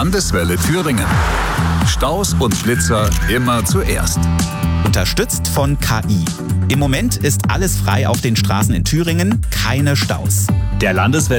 Landeswelle Thüringen. Staus und Blitzer immer zuerst. Unterstützt von KI. Im Moment ist alles frei auf den Straßen in Thüringen, keine Staus. Der Landeswelle